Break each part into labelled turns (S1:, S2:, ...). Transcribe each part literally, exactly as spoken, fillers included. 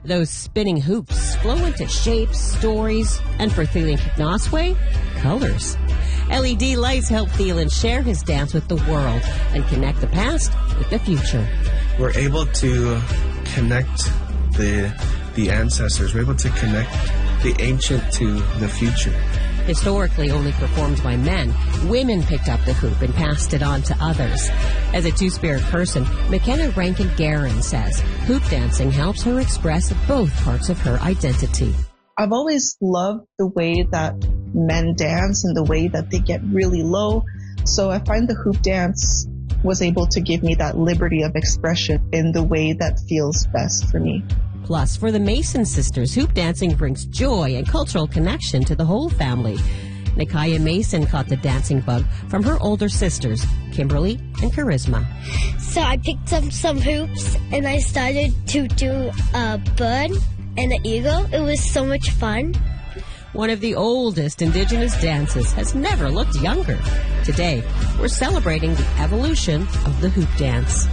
S1: Those spinning hoops flow into shapes, stories, and for Thielen Knoswe, colors. L E D lights help Thielen share his dance with the world and connect the past with the future.
S2: We're able to connect the the ancestors. We're able to connect the ancient to the future.
S1: Historically only performed by men, women picked up the hoop and passed it on to others. As a two-spirit person, McKenna Rankin-Guerin says hoop dancing helps her express both parts of her identity.
S3: I've always loved the way that men dance and the way that they get really low. So I find the hoop dance was able to give me that liberty of expression in the way that feels best for me.
S1: Plus, for the Mason sisters, hoop dancing brings joy and cultural connection to the whole family. Nakaya Mason caught the dancing bug from her older sisters, Kimberly and Charisma.
S4: So I picked up some hoops and I started to do a bird and an eagle. It was so much fun.
S1: One of the oldest Indigenous dances has never looked younger. Today, we're celebrating the evolution of the hoop dance.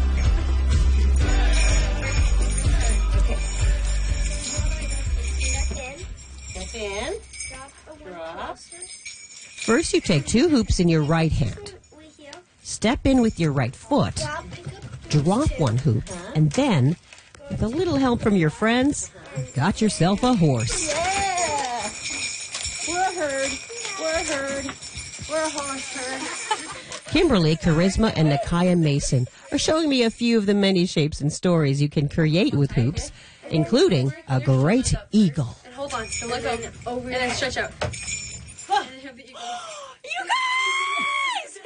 S1: In. Drop. First, you take two hoops in your right hand. Step in with your right foot. Drop one hoop. And then, with a little help from your friends, you've got yourself a horse.
S5: Yeah! We're a herd. We're a herd. We're a horse herd.
S1: Kimberly, Charisma, and Nakaya Mason are showing me a few of the many shapes and stories you can create with hoops, including a great eagle.
S5: Hold on. So look over, over and then stretch out. Oh. And then have the eagle.
S1: You guys!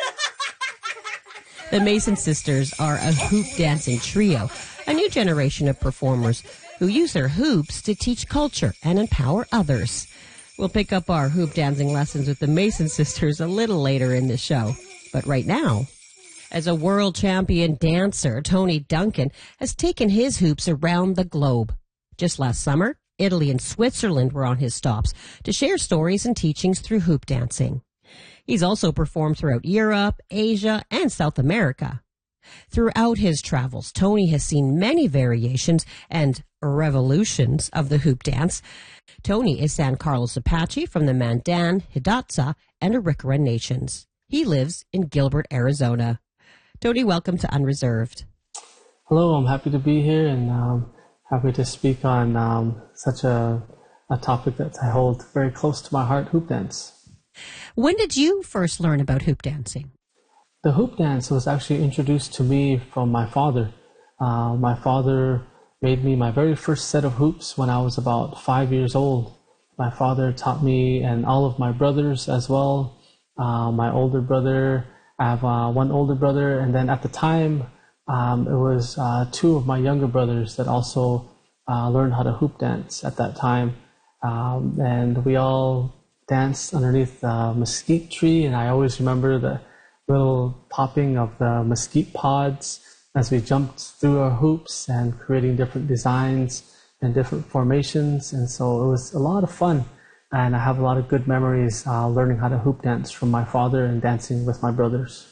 S1: The Mason sisters are a hoop dancing trio, a new generation of performers who use their hoops to teach culture and empower others. We'll pick up our hoop dancing lessons with the Mason sisters a little later in the show. But right now, as a world champion dancer, Tony Duncan has taken his hoops around the globe. Just last summer, Italy and Switzerland were on his stops to share stories and teachings through hoop dancing. He's also performed throughout Europe, Asia, and South America. Throughout his travels, Tony has seen many variations and revolutions of the hoop dance. Tony is San Carlos Apache from the Mandan, Hidatsa, and Arikara nations. He lives in Gilbert, Arizona. Tony, welcome to Unreserved.
S6: Hello, I'm happy to be here and um, happy to speak on um, such a, a topic that I hold very close to my heart, hoop dance.
S1: When did you first learn about hoop dancing?
S6: The hoop dance was actually introduced to me from my father. Uh, my father made me my very first set of hoops when I was about five years old. My father taught me and all of my brothers as well. Uh, my older brother, I have uh, one older brother, and then at the time, um, it was uh, two of my younger brothers that also uh, learned how to hoop dance at that time. Um, and we all danced underneath the mesquite tree, and I always remember the little popping of the mesquite pods as we jumped through our hoops and creating different designs and different formations. And so it was a lot of fun. And I have a lot of good memories uh, learning how to hoop dance from my father and dancing with my brothers.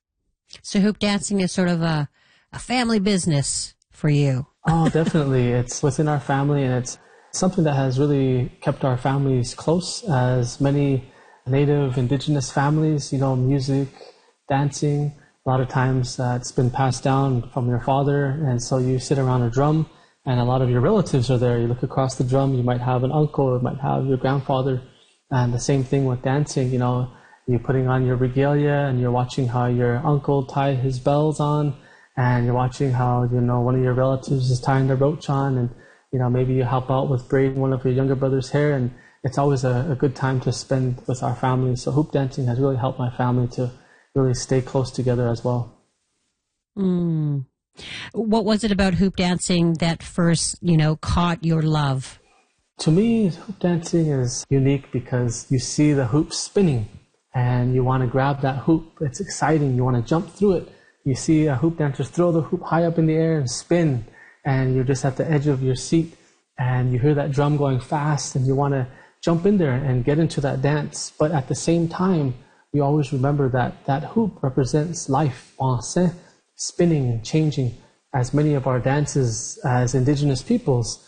S1: So hoop dancing is sort of a, a family business for you.
S6: Oh, definitely. It's within our family, and it's something that has really kept our families close, as many Native Indigenous families, you know, music, dancing. A lot of times uh, it's been passed down from your father, and so you sit around a drum, and a lot of your relatives are there. You look across the drum, you might have an uncle, you might have your grandfather, and the same thing with dancing. You know, you're putting on your regalia, and you're watching how your uncle tied his bells on, and you're watching how, you know, one of your relatives is tying their brooch on, and, you know, maybe you help out with braiding one of your younger brother's hair, and it's always a, a good time to spend with our family. So hoop dancing has really helped my family to really stay close together as well.
S1: Mm. What was it about hoop dancing that first, you know, caught your love?
S6: To me, hoop dancing is unique because you see the hoop spinning and you want to grab that hoop. It's exciting. You want to jump through it. You see a hoop dancer throw the hoop high up in the air and spin, and you're just at the edge of your seat and you hear that drum going fast and you want to jump in there and get into that dance. But at the same time, you always remember that that hoop represents life, spinning and changing. As many of our dances as Indigenous peoples,